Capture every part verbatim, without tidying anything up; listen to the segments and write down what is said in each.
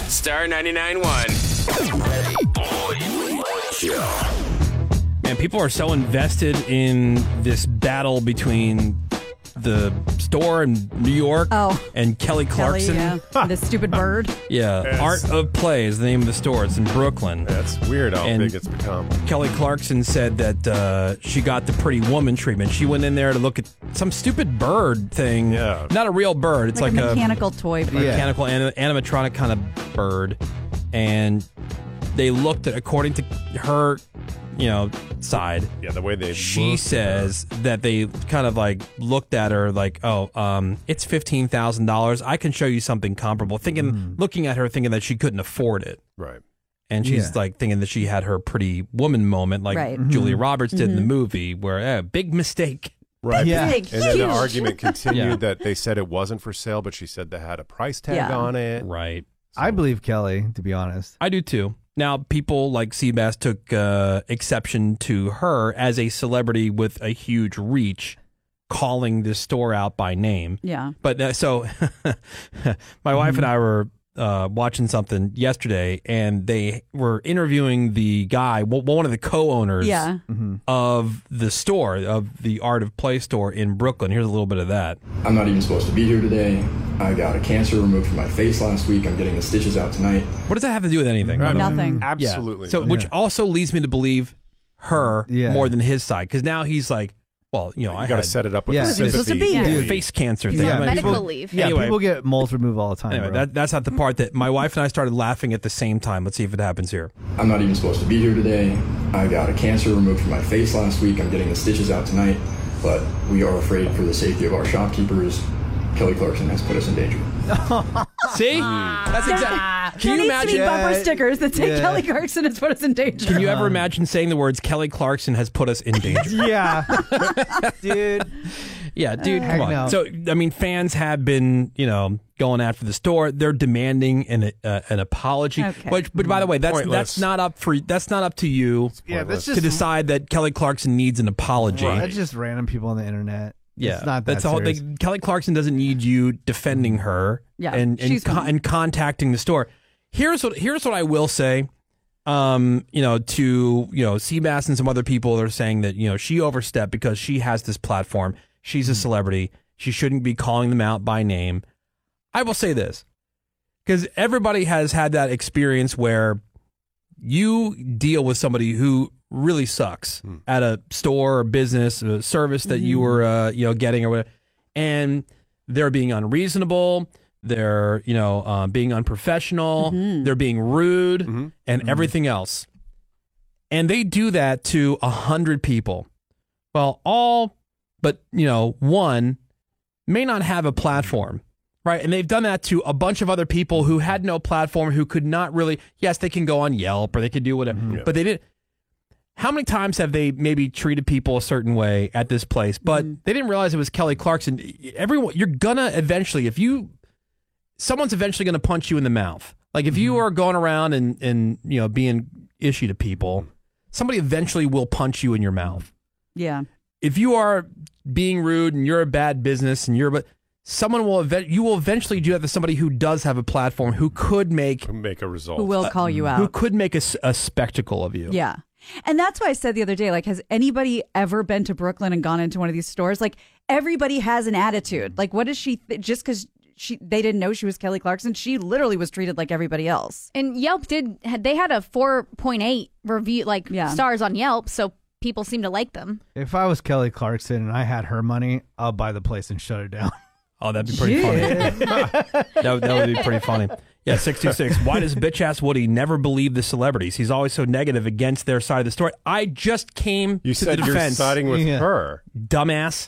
Star ninety-nine point one. Man, people are so invested in this battle between the store in New York Oh. and Kelly Clarkson. Kelly, yeah. The stupid bird. Yeah, Yes. Art of Play is the name of the store. It's in Brooklyn. That's weird how And big it's become. Kelly Clarkson said that uh, she got the Pretty Woman treatment. She went in there to look at some stupid bird thing. Yeah. Not a real bird. It's Like, like, a mechanical toy bird. a mechanical anim- animatronic kind of bird. And they looked at, according to her, you know, side, Yeah, the way they she look, says that they kind of like looked at her like, oh, um, it's fifteen thousand dollars. I can show you something comparable. Thinking, looking at her, thinking that she couldn't afford it. right. And she's Yeah. like thinking that she had her Pretty Woman moment, like Right. Julia Roberts did in the movie, where eh, big mistake. Right. Yeah. Big, And then the huge. argument continued Yeah. that they said it wasn't for sale, but she said they had a price tag Yeah. on it. Right. I believe Kelly, to be honest. I do too. Now, people like Seabass took uh, exception to her as a celebrity with a huge reach, calling this store out by name. Yeah. But uh, so, my wife and I were uh, watching something yesterday, and they were interviewing the guy, w- one of the co-owners Yeah. of the store, of the Art of Play store in Brooklyn. Here's a little bit of that. I'm not even supposed to be here today. I got a cancer removed from my face last week. I'm getting the stitches out tonight. What does that have to do with anything? Right. Nothing. Yeah. Absolutely. So, not. which also leads me to believe her Yeah. more than his side, because now he's like, well, you know, I you got to had set it up with Yeah. the It's supposed to sympathy. be here. the face cancer thing. Yeah, I mean, medical people- leave. Yeah, Anyway. people get moles removed all the time. Anyway, bro. that, that's not the part that my wife and I started laughing at the same time. Let's see if it happens here. I'm not even supposed to be here today. I got a cancer removed from my face last week. I'm getting the stitches out tonight. But we are afraid for the safety of our shopkeepers. Kelly Clarkson has put us in danger. See? That's exactly. Can There you needs to be imagine? bumper Yeah. stickers that say Yeah. Kelly Clarkson has put us in danger. Can you ever imagine saying the words Kelly Clarkson has put us in danger? yeah. Dude. Yeah, dude, Heck come on. no. So, I mean, fans have been, you know, going after the store. They're demanding an uh, an apology. Okay. But, but by the way, that's Pointless. that's not up for that's not up to you Yeah, that's to just decide that Kelly Clarkson needs an apology. That's just random people on the internet. Yeah, It's not that that's the whole serious. thing. Kelly Clarkson doesn't need you defending her. Yeah, and and, she's con- fine. and contacting the store. Here's what here's what I will say. Um, you know, to you know, Seabass and some other people are saying that you know she overstepped because she has this platform. She's a celebrity. She shouldn't be calling them out by name. I will say this because everybody has had that experience where you deal with somebody who really sucks at a store or business, a service that you were, uh, you know, getting or whatever, and they're being unreasonable. They're, you know, uh, being unprofessional. They're being rude and everything else. And they do that to a hundred people. Well, all but, you know, one may not have a platform. Right. And they've done that to a bunch of other people who had no platform, who could not really, yes, they can go on Yelp or they could do whatever, but they didn't. How many times have they maybe treated people a certain way at this place, but they didn't realize it was Kelly Clarkson? Everyone, you're gonna eventually, if you, someone's eventually gonna punch you in the mouth. Like if you are going around and, and, you know, being ishy to people, somebody eventually will punch you in your mouth. Yeah. If you are being rude and you're a bad business and you're, but someone will, ev- you will eventually do that to somebody who does have a platform, who could make, Make a result. Who will call you who out. could make a, s- a spectacle of you. Yeah. And that's why I said the other day, like, has anybody ever been to Brooklyn and gone into one of these stores? Like, everybody has an attitude. Like, what is she, th- just because she they didn't know she was Kelly Clarkson, she literally was treated like everybody else. And Yelp did, had- they had a four point eight review, like Yeah. stars on Yelp, so people seem to like them. If I was Kelly Clarkson and I had her money, I'll buy the place and shut it down. Oh, that'd be pretty funny. that, would- that would be pretty funny. Yeah, six two six. Why does bitch ass Woody never believe the celebrities? He's always so negative against their side of the story. I just came You to said the you're defense. siding with Yeah. her. Dumbass.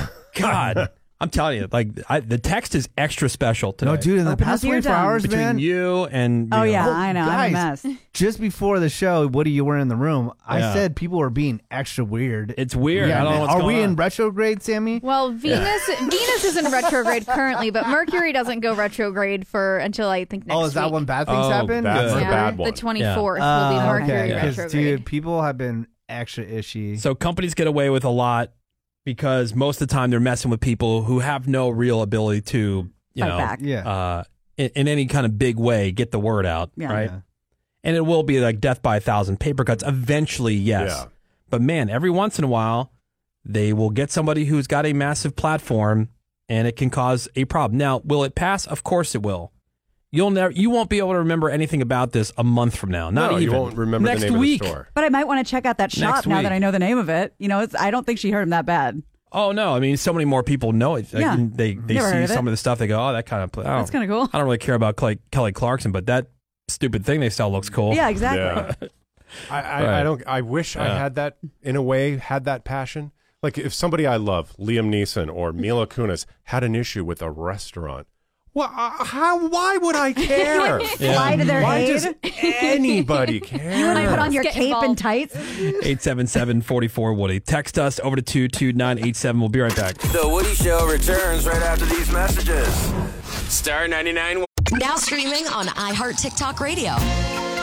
God. I'm telling you, like, I, the text is extra special today. No, dude, in the Open past up your twenty-four hours, Between man, you and... Oh, you yeah, know, I know. I'm a guys, mess. just before the show, Woody, you were in the room. I Yeah. said people were being extra weird. It's weird. Yeah, I don't know man. what's Are going we on. in retrograde, Sammy? Well, Venus Venus is in retrograde currently, but Mercury doesn't go retrograde for until I think next Oh, is that week. when bad things Oh, happen? that's Good. the Yeah, bad one. the twenty-fourth Uh, will be okay, Mercury yeah. because retrograde. dude, people have been extra ishy. So companies get away with a lot because most of the time they're messing with people who have no real ability to, you Fight know, back. Yeah. uh, in, in any kind of big way get the word out, Yeah. right? Yeah. And it will be like death by a thousand paper cuts eventually, yes. Yeah. But man, every once in a while, they will get somebody who's got a massive platform, and it can cause a problem. Now, will it pass? Of course it will. You'll never, you won't be able to remember anything about this a month from now. Not no, even. you won't remember next the name week. of the store. But I might want to check out that shop Next now week. that I know the name of it. You know, it's, I don't think she hurt him that bad. Oh no! I mean, so many more people know it. Like, Yeah. they they Never heard see of some it. of the stuff. They go, "Oh, that kind of play." Oh, That's kinda cool. I don't really care about Kelly, Kelly Clarkson, but that stupid thing they sell looks cool. Yeah, exactly. Yeah. I, I, Right. I don't. I wish I Yeah. had that in a way. Had that passion. Like if somebody I love, Liam Neeson or Mila Kunis, had an issue with a restaurant. Well, uh, how? Why would I care? Fly to their Why aid. does anybody care? You want to put on your Get cape and involved. tights? eight seven seven, four four, Woody. Text us over to two two nine eight seven. We'll be right back. The Woody Show returns right after these messages. Star ninety-nine. Now streaming on iHeart TikTok Radio.